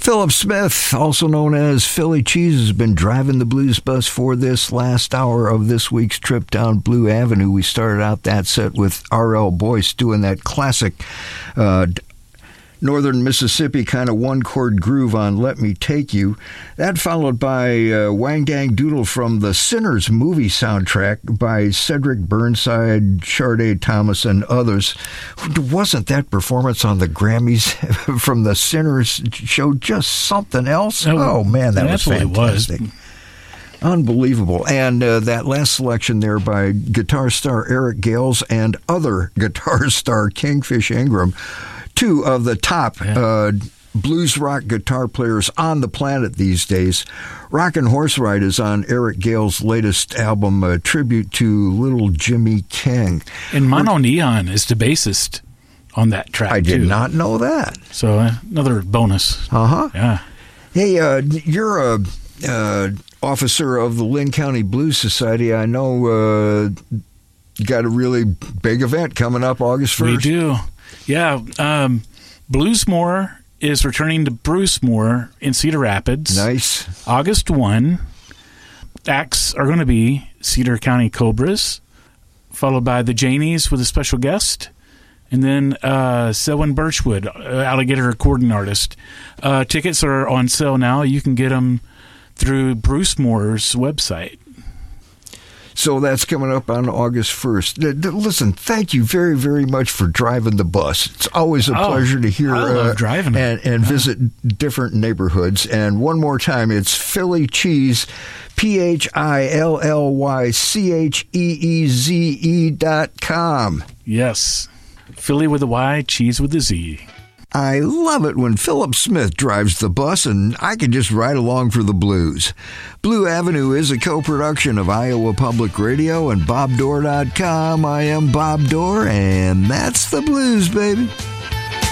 Philip Smith, also known as Philly Cheese, has been driving the blues bus for this last hour of this week's trip down Blue Avenue. We started out that set with R.L. Boyce doing that classic Northern Mississippi kind of one-chord groove on Let Me Take You. That followed by Wang Dang Doodle from the Sinners movie soundtrack by Cedric Burnside, Sade Thomas, and others. Wasn't that performance on the Grammys from the Sinners show just something else? Oh, man, that was fantastic. Unbelievable. And that last selection there by guitar star Eric Gales and other guitar star Kingfish Ingram, two of the top blues rock guitar players on the planet these days. Rockin' Horse Ride is on Eric Gale's latest album, a tribute to Little Jimmy King. And Mono Neon is the bassist on that track, I did not know that. So another bonus. Uh-huh. Yeah. Hey, you're a officer of the Lynn County Blues Society. I know you got a really big event coming up August 1st. We do. Yeah, Bluesmore is returning to Brucemore in Cedar Rapids. Nice. August 1. Acts are going to be Cedar County Cobras, followed by the Janies with a special guest, and then Selwyn Birchwood, alligator recording artist. Tickets are on sale now. You can get them through Brucemore's website. So that's coming up on August 1st. Listen, thank you very, very much for driving the bus. It's always a pleasure to hear I love driving and visit different neighborhoods. And one more time, it's Philly Cheese, PhillyCheeze.com. Yes. Philly with a Y, cheese with a Z. I love it when Philip Smith drives the bus and I can just ride along for the blues. Blue Avenue is a co-production of Iowa Public Radio and BobDoor.com. I am Bob Dorr, and that's the blues, baby.